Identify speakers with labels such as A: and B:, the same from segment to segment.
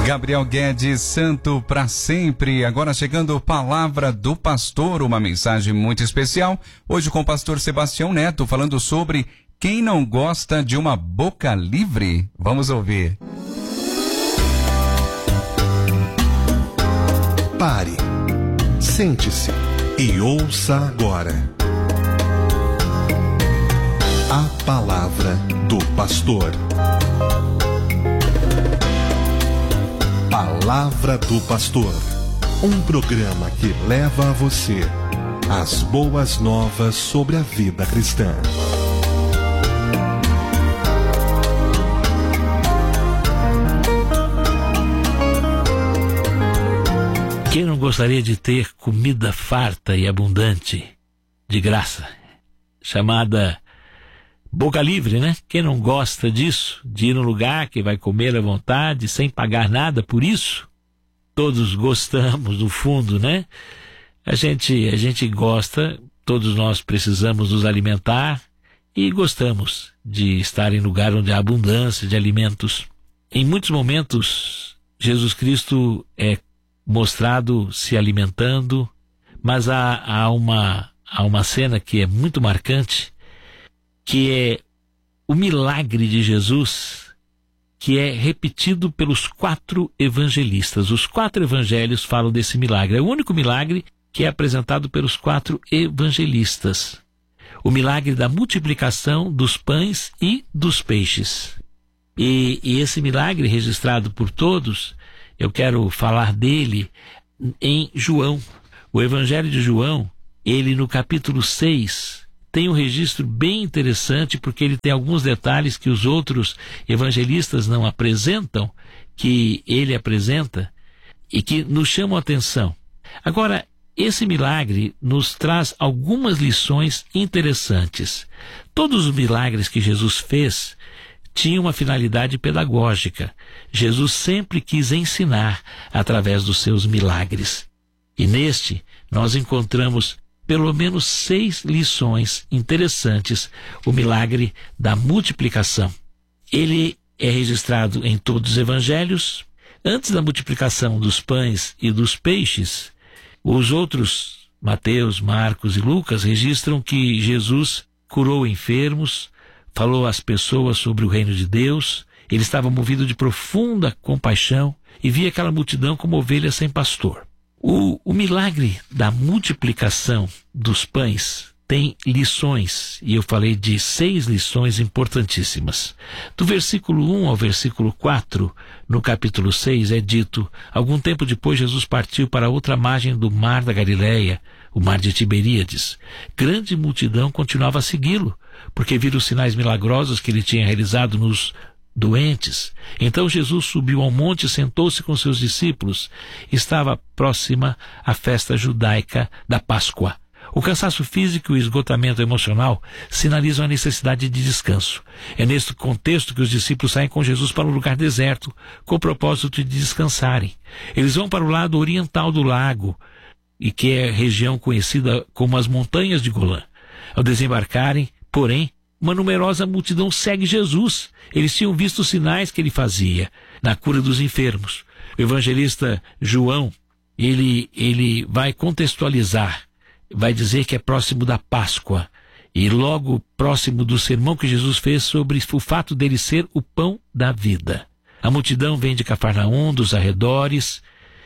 A: Gabriel Guedes, santo para sempre. Agora chegando Palavra do Pastor, uma mensagem muito especial. Hoje com o pastor Sebastião Neto, falando sobre quem não gosta de uma boca livre. Vamos ouvir.
B: Pare, sente-se e ouça agora a Palavra do Pastor. Palavra do Pastor, um programa que leva a você as boas novas sobre a vida cristã.
C: Quem não gostaria de ter comida farta e abundante, de graça, chamada boca livre, né? Quem não gosta disso, de ir num lugar que vai comer à vontade, sem pagar nada por isso? Todos gostamos, no fundo, né? A gente gosta, todos nós precisamos nos alimentar e gostamos de estar em lugar onde há abundância de alimentos. Em muitos momentos, Jesus Cristo é mostrado se alimentando, mas há uma cena que é muito marcante, que é o milagre de Jesus, que é repetido pelos 4 evangelistas. Os 4 evangelhos falam desse milagre. É o único milagre que é apresentado pelos 4 evangelistas. O milagre da multiplicação dos pães e dos peixes. E esse milagre registrado por todos, eu quero falar dele em João. O Evangelho de João, ele no capítulo 6, tem um registro bem interessante, porque ele tem alguns detalhes que os outros evangelistas não apresentam, que ele apresenta, e que nos chamam a atenção. Agora, esse milagre nos traz algumas lições interessantes. Todos os milagres que Jesus fez tinham uma finalidade pedagógica. Jesus sempre quis ensinar através dos seus milagres. E neste, nós encontramos pelo menos 6 lições interessantes, o milagre da multiplicação. Ele é registrado em todos os evangelhos. Antes da multiplicação dos pães e dos peixes, os outros, Mateus, Marcos e Lucas, registram que Jesus curou enfermos, falou às pessoas sobre o reino de Deus. Ele estava movido de profunda compaixão e via aquela multidão como ovelhas sem pastor. O milagre da multiplicação dos pães tem lições, e eu falei de 6 lições importantíssimas. Do versículo 1 ao versículo 4, no capítulo 6, é dito: algum tempo depois Jesus partiu para outra margem do mar da Galileia, o mar de Tiberíades. Grande multidão continuava a segui-lo, porque viram os sinais milagrosos que ele tinha realizado nos doentes. Então Jesus subiu ao monte e sentou-se com seus discípulos. Estava próxima a festa judaica da Páscoa. O cansaço físico e o esgotamento emocional sinalizam a necessidade de descanso. É neste contexto que os discípulos saem com Jesus para um lugar deserto, com o propósito de descansarem. Eles vão para o lado oriental do lago, e que é a região conhecida como as Montanhas de Golã. Ao desembarcarem, porém, uma numerosa multidão segue Jesus. Eles tinham visto os sinais que ele fazia na cura dos enfermos. O evangelista João, ele vai contextualizar, vai dizer que é próximo da Páscoa, e logo próximo do sermão que Jesus fez sobre o fato dele ser o pão da vida. A multidão vem de Cafarnaum, dos arredores,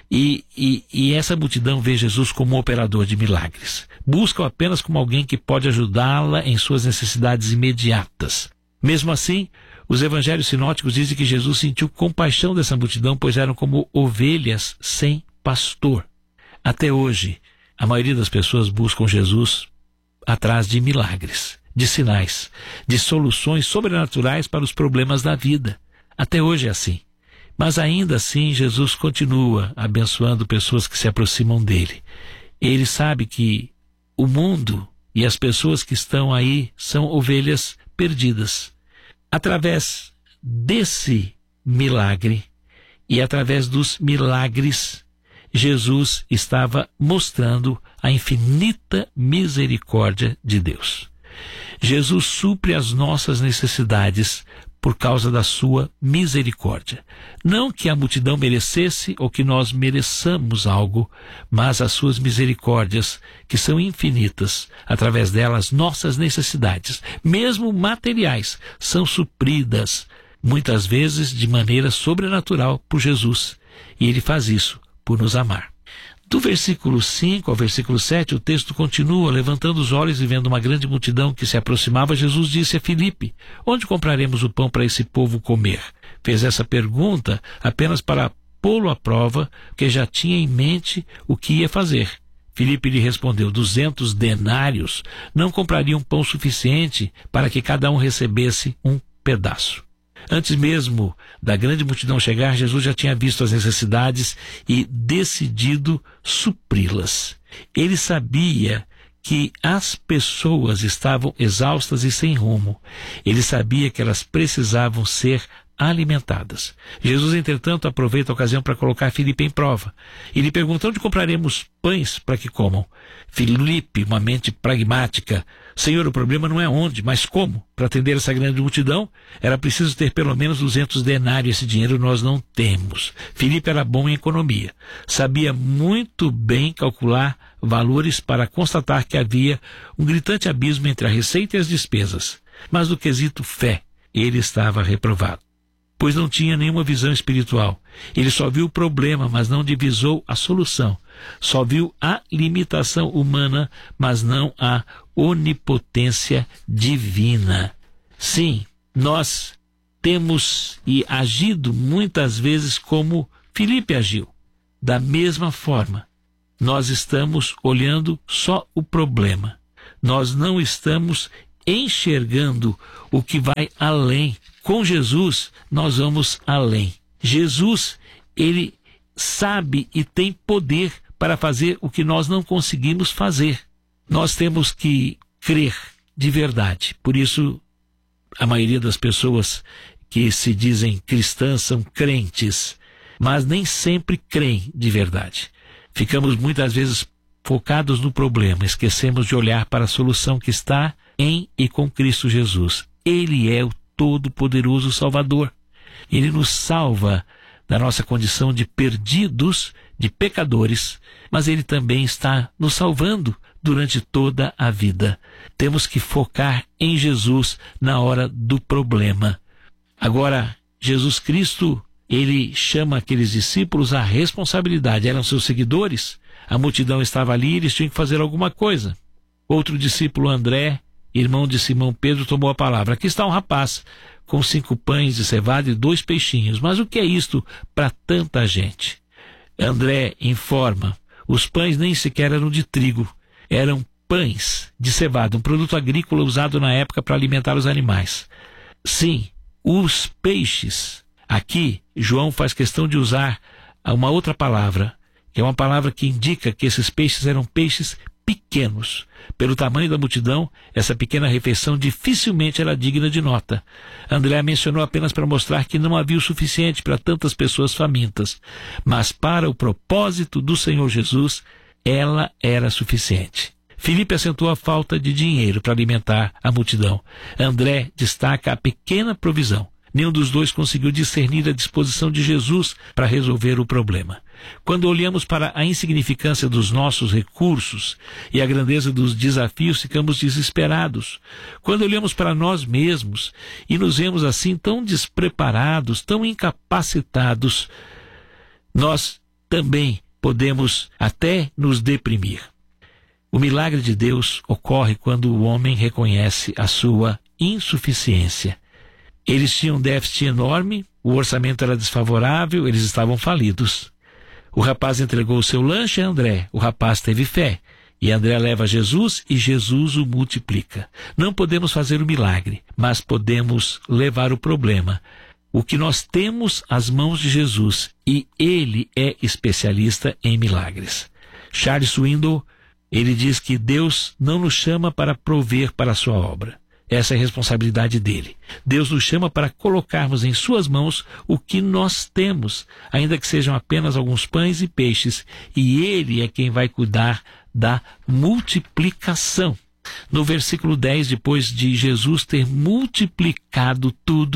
C: e essa multidão vê Jesus como um operador de milagres. Busca-o apenas como alguém que pode ajudá-la em suas necessidades imediatas. Mesmo assim, os evangelhos sinóticos dizem que Jesus sentiu compaixão dessa multidão, pois eram como ovelhas sem pastor. Até hoje, a maioria das pessoas buscam Jesus atrás de milagres, de sinais, de soluções sobrenaturais para os problemas da vida. Até hoje é assim. Mas ainda assim, Jesus continua abençoando pessoas que se aproximam dele. Ele sabe que o mundo e as pessoas que estão aí são ovelhas perdidas. Através desse milagre e através dos milagres, Jesus estava mostrando a infinita misericórdia de Deus. Jesus supre as nossas necessidades por causa da sua misericórdia. Não que a multidão merecesse ou que nós mereçamos algo, mas as suas misericórdias, que são infinitas, através delas nossas necessidades, mesmo materiais, são supridas, muitas vezes de maneira sobrenatural por Jesus. E ele faz isso por nos amar. Do versículo 5 ao versículo 7, o texto continua: levantando os olhos e vendo uma grande multidão que se aproximava, Jesus disse a Filipe: onde compraremos o pão para esse povo comer? Fez essa pergunta apenas para pô-lo à prova, porque já tinha em mente o que ia fazer. Filipe lhe respondeu: 200 denários não comprariam pão suficiente para que cada um recebesse um pedaço. Antes mesmo da grande multidão chegar, Jesus já tinha visto as necessidades e decidido supri-las. Ele sabia que as pessoas estavam exaustas e sem rumo. Ele sabia que elas precisavam ser alimentadas. Jesus, entretanto, aproveita a ocasião para colocar Filipe em prova. E lhe pergunta: onde compraremos pães para que comam? Filipe, uma mente pragmática: Senhor, o problema não é onde, mas como. Para atender essa grande multidão, era preciso ter pelo menos 200 denários. Esse dinheiro nós não temos. Filipe era bom em economia. Sabia muito bem calcular valores para constatar que havia um gritante abismo entre a receita e as despesas. Mas no quesito fé, ele estava reprovado, pois não tinha nenhuma visão espiritual. Ele só viu o problema, mas não divisou a solução. Só viu a limitação humana, mas não a onipotência divina. Sim, nós temos agido muitas vezes como Filipe agiu. Da mesma forma, nós estamos olhando só o problema. Nós não estamos enxergando o que vai além. Com Jesus, nós vamos além. Jesus, ele sabe e tem poder para fazer o que nós não conseguimos fazer. Nós temos que crer de verdade. Por isso, a maioria das pessoas que se dizem cristãs são crentes, mas nem sempre creem de verdade. Ficamos muitas vezes focados no problema, esquecemos de olhar para a solução que está em e com Cristo Jesus. Ele é o Todo-Poderoso Salvador. Ele nos salva da nossa condição de perdidos, de pecadores, mas Ele também está nos salvando durante toda a vida. Temos que focar em Jesus na hora do problema. Agora, Jesus Cristo, Ele chama aqueles discípulos à responsabilidade. Eram seus seguidores, a multidão estava ali, eles tinham que fazer alguma coisa. Outro discípulo, André, irmão de Simão Pedro, tomou a palavra: aqui está um rapaz com 5 pães de cevada e 2 peixinhos. Mas o que é isto para tanta gente? André informa: os pães nem sequer eram de trigo, eram pães de cevada, um produto agrícola usado na época para alimentar os animais. Sim, os peixes. Aqui, João faz questão de usar uma outra palavra, que é uma palavra que indica que esses peixes eram peixes pequenos. Pelo tamanho da multidão, essa pequena refeição dificilmente era digna de nota. André mencionou apenas para mostrar que não havia o suficiente para tantas pessoas famintas, mas para o propósito do Senhor Jesus, ela era suficiente. Filipe acentuou a falta de dinheiro para alimentar a multidão. André destaca a pequena provisão. Nenhum dos dois conseguiu discernir a disposição de Jesus para resolver o problema. Quando olhamos para a insignificância dos nossos recursos e a grandeza dos desafios, ficamos desesperados. Quando olhamos para nós mesmos e nos vemos assim tão despreparados, tão incapacitados, nós também podemos até nos deprimir. O milagre de Deus ocorre quando o homem reconhece a sua insuficiência. Eles tinham um déficit enorme, o orçamento era desfavorável, eles estavam falidos. O rapaz entregou o seu lanche a André, o rapaz teve fé, e André leva Jesus e Jesus o multiplica. Não podemos fazer o milagre, mas podemos levar o problema. O que nós temos às mãos de Jesus, e Ele é especialista em milagres. Charles Swindoll, ele diz que Deus não nos chama para prover para a sua obra. Essa é a responsabilidade dele. Deus nos chama para colocarmos em suas mãos o que nós temos, ainda que sejam apenas alguns pães e peixes, e Ele é quem vai cuidar da multiplicação. No versículo 10, depois de Jesus ter multiplicado tudo,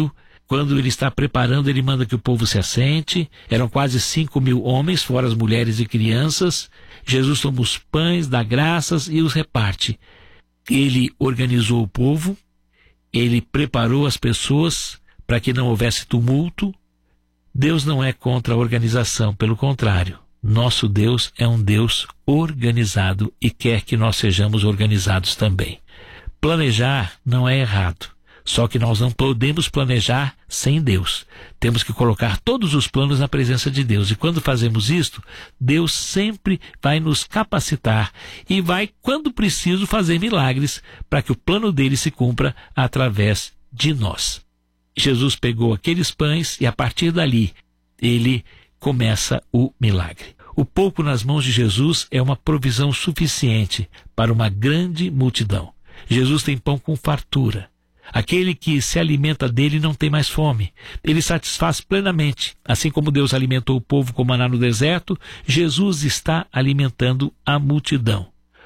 C: Quando ele está preparando, ele manda que o povo se assente. Eram quase 5.000 homens, fora as mulheres e crianças. Jesus toma os pães, dá graças e os reparte. Ele organizou o povo, ele preparou as pessoas para que não houvesse tumulto. Deus não é contra a organização, pelo contrário. Nosso Deus é um Deus organizado e quer que nós sejamos organizados também. Planejar não é errado, só que nós não podemos planejar sem Deus. Temos que colocar todos os planos na presença de Deus. E quando fazemos isto, Deus sempre vai nos capacitar e vai, quando preciso, fazer milagres para que o plano dele se cumpra através de nós. Jesus pegou aqueles pães e, a partir dali, ele começa o milagre. O pouco nas mãos de Jesus é uma provisão suficiente para uma grande multidão. Jesus tem pão com fartura. Aquele que se alimenta dele não tem mais fome. Ele satisfaz plenamente. Assim como Deus alimentou o povo com maná no deserto, Jesus está alimentando a multidão.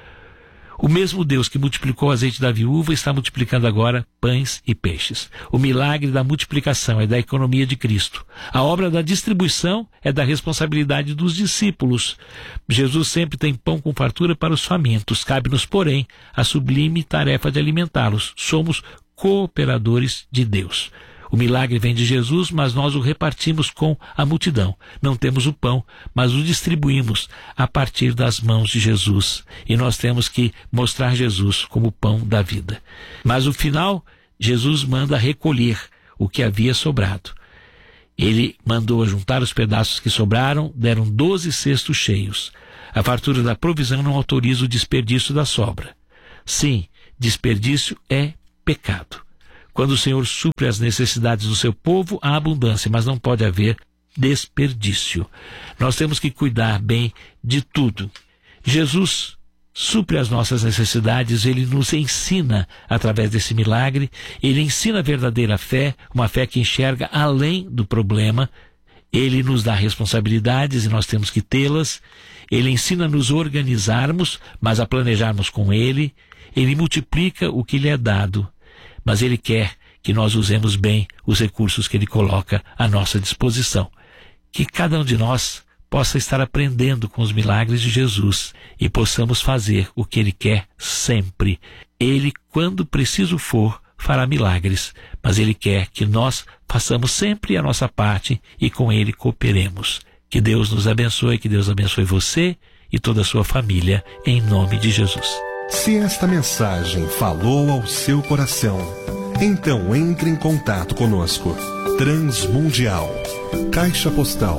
C: O mesmo Deus que multiplicou o azeite da viúva está multiplicando agora pães e peixes. O milagre da multiplicação é da economia de Cristo. A obra da distribuição é da responsabilidade dos discípulos. Jesus sempre tem pão com fartura para os famintos. Cabe-nos, porém, a sublime tarefa de alimentá-los. Somos cooperadores de Deus. O milagre vem de Jesus, mas nós o repartimos com a multidão. Não temos o pão, mas o distribuímos a partir das mãos de Jesus. E nós temos que mostrar Jesus como o pão da vida. Mas no final, Jesus manda recolher o que havia sobrado. Ele mandou juntar os pedaços que sobraram, deram 12 cestos cheios. A fartura da provisão não autoriza o desperdício da sobra. Sim, desperdício é pecado. Quando o Senhor supre as necessidades do seu povo, há abundância, mas não pode haver desperdício. Nós temos que cuidar bem de tudo. Jesus supre as nossas necessidades, ele nos ensina através desse milagre, ele ensina a verdadeira fé, uma fé que enxerga além do problema. Ele nos dá responsabilidades e nós temos que tê-las. Ele ensina a nos organizarmos, mas a planejarmos com ele. Ele multiplica o que lhe é dado, mas ele quer que nós usemos bem os recursos que ele coloca à nossa disposição. Que cada um de nós possa estar aprendendo com os milagres de Jesus e possamos fazer o que ele quer sempre. Ele, quando preciso for, fará milagres, mas ele quer que nós façamos sempre a nossa parte e com ele cooperemos. Que Deus nos abençoe, que Deus abençoe você e toda a sua família, em nome de Jesus.
B: Se esta mensagem falou ao seu coração, então entre em contato conosco. Transmundial, Caixa Postal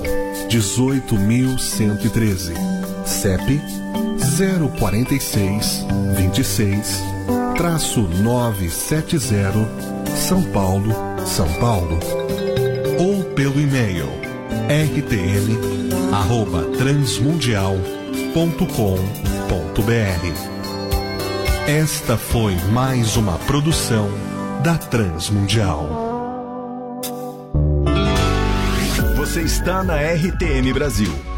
B: 18.113, CEP 04626-970, São Paulo, São Paulo. Ou pelo e-mail rtm@transmundial.com.br. Esta foi mais uma produção da Transmundial.
D: Você está na RTM Brasil.